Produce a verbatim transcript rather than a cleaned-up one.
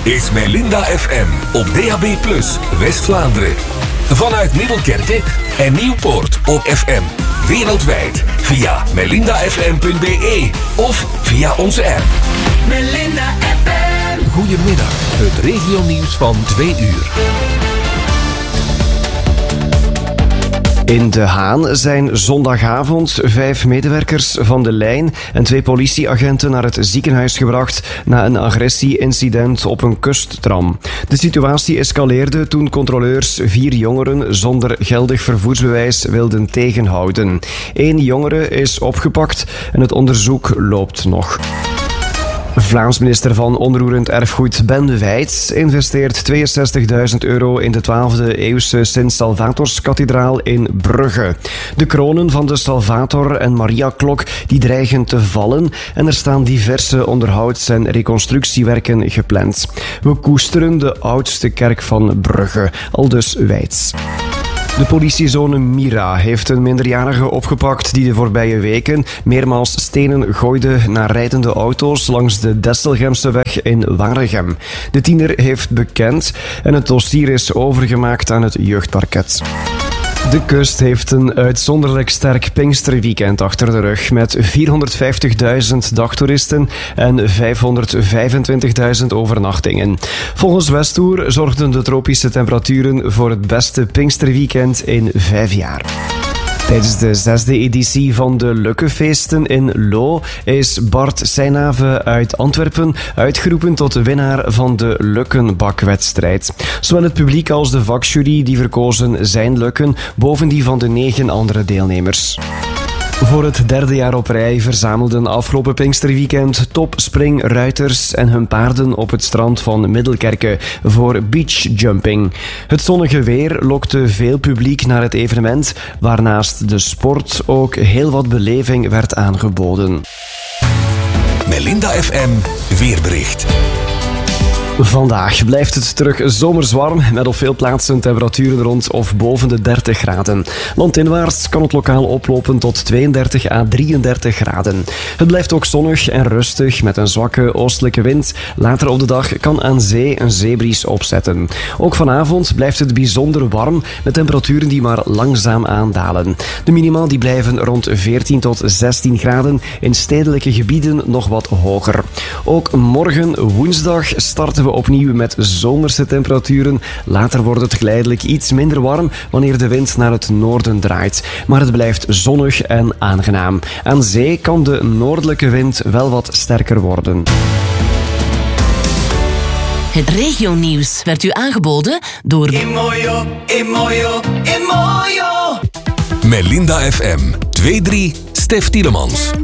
is Melinda F M op D A B plus, West-Vlaanderen. Vanuit Middelkerke en Nieuwpoort op F M. Wereldwijd via melinda f m punt b e of via onze app. Melinda F M. Goedemiddag, het regionieuws van twee uur. In De Haan zijn zondagavond vijf medewerkers van de lijn en twee politieagenten naar het ziekenhuis gebracht na een agressie-incident op een kusttram. De situatie escaleerde toen controleurs vier jongeren zonder geldig vervoersbewijs wilden tegenhouden. Eén jongere is opgepakt en het onderzoek loopt nog. Vlaams minister van Onroerend Erfgoed Ben de Wijts investeert tweeënzestigduizend euro in de twaalfde eeuwse Sint-Salvatorskathedraal in Brugge. De kronen van de Salvator en Maria-klok die dreigen te vallen en er staan diverse onderhouds- en reconstructiewerken gepland. We koesteren de oudste kerk van Brugge, aldus Wijts. De politiezone Mira heeft een minderjarige opgepakt die de voorbije weken meermaals stenen gooide naar rijdende auto's langs de Desselgemseweg in Waregem. De tiener heeft bekend en het dossier is overgemaakt aan het jeugdparket. De kust heeft een uitzonderlijk sterk Pinksterweekend achter de rug met vierhonderdvijftigduizend dagtoeristen en vijfhonderdvijfentwintigduizend overnachtingen. Volgens Westoer zorgden de tropische temperaturen voor het beste Pinksterweekend in vijf jaar. Tijdens de zesde editie van de Lukkefeesten in Loo is Bart Seinave uit Antwerpen uitgeroepen tot de winnaar van de Lukkenbakwedstrijd. Zowel het publiek als de vakjury die verkozen zijn lukken boven die van de negen andere deelnemers. Voor het derde jaar op rij verzamelden afgelopen Pinksterweekend topspringruiters en hun paarden op het strand van Middelkerke voor beachjumping. Het zonnige weer lokte veel publiek naar het evenement, waarnaast de sport ook heel wat beleving werd aangeboden. Melinda F M weerbericht. Vandaag blijft het terug zomers warm met op veel plaatsen temperaturen rond of boven de dertig graden. Landinwaarts kan het lokaal oplopen tot tweeëndertig à drieëndertig graden. Het blijft ook zonnig en rustig met een zwakke oostelijke wind. Later op de dag kan aan zee een zeebries opzetten. Ook vanavond blijft het bijzonder warm met temperaturen die maar langzaam aandalen. De minima die blijven rond veertien tot zestien graden, in stedelijke gebieden nog wat hoger. Ook morgen woensdag starten we opnieuw met zomerse temperaturen. Later wordt het geleidelijk iets minder warm wanneer de wind naar het noorden draait. Maar het blijft zonnig en aangenaam. Aan zee kan de noordelijke wind wel wat sterker worden. Het regionieuws werd u aangeboden door Imoyo, Imoyo, Imoyo. Melinda F M twee drie Stef Tielemans.